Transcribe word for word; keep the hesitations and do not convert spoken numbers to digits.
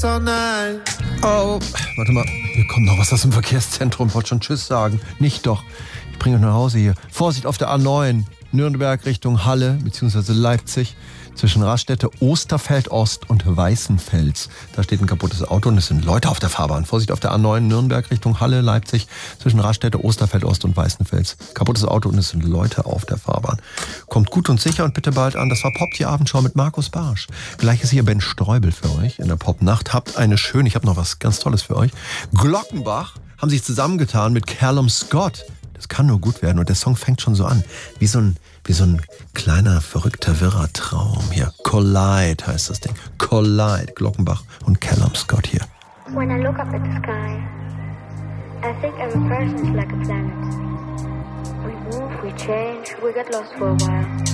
Oh, warte mal, hier kommt noch was aus dem Verkehrszentrum. Ich wollte schon Tschüss sagen. Nicht doch. Ich bringe euch nach Hause hier. Vorsicht auf der A neun. Nürnberg Richtung Halle bzw. Leipzig. Zwischen Raststätte Osterfeld-Ost und Weißenfels. Da steht ein kaputtes Auto und es sind Leute auf der Fahrbahn. Vorsicht auf der A neun, Nürnberg Richtung Halle, Leipzig. Zwischen Raststätte Osterfeld-Ost und Weißenfels. Kaputtes Auto und es sind Leute auf der Fahrbahn. Kommt gut und sicher und bitte bald an. Das war Pop, die Abendschau mit Markus Barsch. Gleich ist hier Ben Streubel für euch in der Popnacht. Habt eine schöne, ich habe noch was ganz Tolles für euch. Glockenbach haben sich zusammengetan mit Callum Scott. Das kann nur gut werden und der Song fängt schon so an. Wie so ein, wie so ein kleiner, verrückter, wirrer Traum hier. Collide heißt das Ding. Collide. Glockenbach und Callum Scott hier. When I look up at the sky, I think every person's like a planet. We move, we change, we get lost for a while.